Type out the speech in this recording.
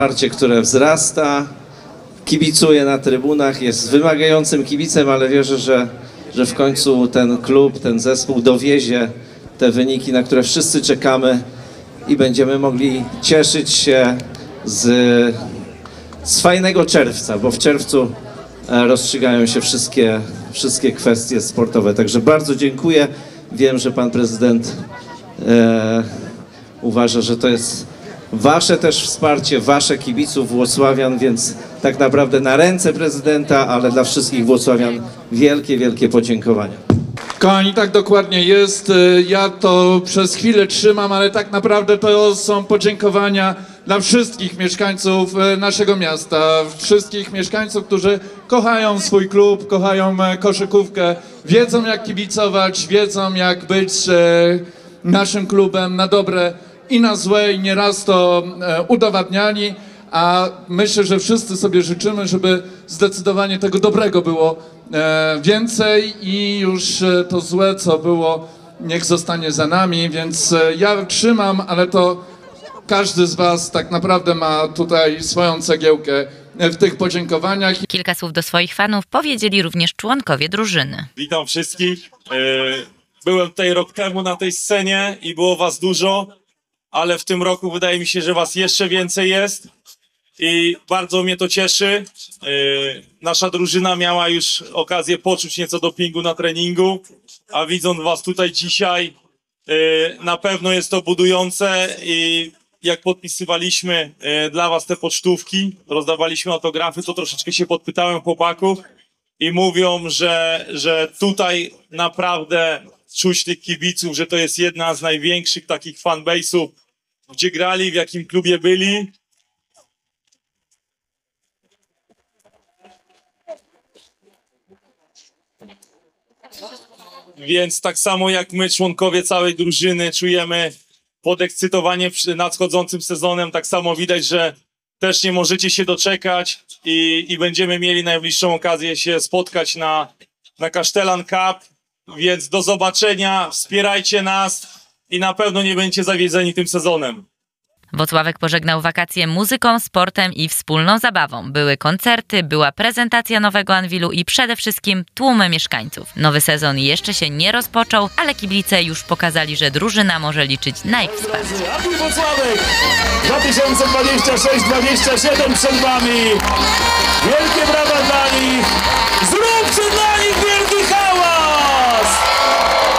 Wsparcie, które wzrasta, kibicuje na trybunach, jest wymagającym kibicem, ale wierzę, że w końcu ten klub, ten zespół dowiezie te wyniki, na które wszyscy czekamy i będziemy mogli cieszyć się z fajnego czerwca, bo w czerwcu rozstrzygają się wszystkie kwestie sportowe. Także bardzo dziękuję. Wiem, że pan prezydent uważa, że to jest wasze też wsparcie, wasze kibiców włocławian, więc tak naprawdę na ręce prezydenta, ale dla wszystkich włocławian wielkie, wielkie podziękowania. Kochani, tak dokładnie jest. Ja to przez chwilę trzymam, ale tak naprawdę to są podziękowania dla wszystkich mieszkańców naszego miasta, wszystkich mieszkańców, którzy kochają swój klub, kochają koszykówkę, wiedzą jak kibicować, wiedzą jak być naszym klubem na dobre i na złe i nieraz to udowadniali, a myślę, że wszyscy sobie życzymy, żeby zdecydowanie tego dobrego było więcej i już to złe, co było, niech zostanie za nami, więc ja trzymam, ale to każdy z was tak naprawdę ma tutaj swoją cegiełkę w tych podziękowaniach. Kilka słów do swoich fanów powiedzieli również członkowie drużyny. Witam wszystkich. Byłem tutaj rok temu na tej scenie i było was dużo, ale w tym roku wydaje mi się, że was jeszcze więcej jest i bardzo mnie to cieszy. Nasza drużyna miała już okazję poczuć nieco dopingu na treningu, a widząc was tutaj dzisiaj, na pewno jest to budujące i jak podpisywaliśmy dla was te pocztówki, rozdawaliśmy autografy, to troszeczkę się podpytałem chłopaków i mówią, że tutaj naprawdę czuć tych kibiców, że to jest jedna z największych takich fanbase'ów, gdzie grali, w jakim klubie byli. Więc tak samo jak my, członkowie całej drużyny, czujemy podekscytowanie nadchodzącym sezonem, tak samo widać, że też nie możecie się doczekać i będziemy mieli najbliższą okazję się spotkać na Kasztelan Cup, więc do zobaczenia, wspierajcie nas i na pewno nie będziecie zawiedzeni tym sezonem. Włocławek pożegnał wakacje muzyką, sportem i wspólną zabawą. Były koncerty, była prezentacja nowego Anwilu i przede wszystkim tłumy mieszkańców. Nowy sezon jeszcze się nie rozpoczął, ale kibice już pokazali, że drużyna może liczyć na ich wsparcie. Anwil Włocławek 2026-27 przed wami. Wielkie brawa dla nich. Zrób przed nami